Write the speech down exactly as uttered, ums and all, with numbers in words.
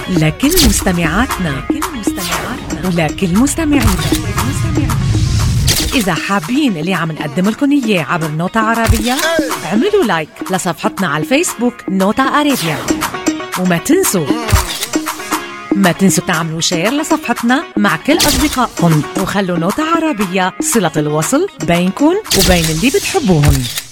لكل مستمعاتنا ولكل مستمعينا، إذا حابين اللي عم نقدم لكم إياه عبر نوتة عربية، اعملوا لايك لصفحتنا على الفيسبوك نوتة عربية، وما تنسوا ما تنسوا تعملوا شير لصفحتنا مع كل أصدقائكم، وخلوا نوتة عربية صلة الوصل بينكم وبين اللي بتحبوهم.